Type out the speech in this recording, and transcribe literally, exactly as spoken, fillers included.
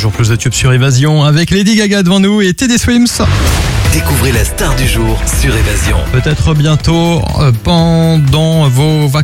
toujours plus de tubes sur Évasion avec Lady Gaga devant nous et Teddy Swims. Découvrez la star du jour sur Évasion. Peut-être bientôt euh, pendant vos vacances.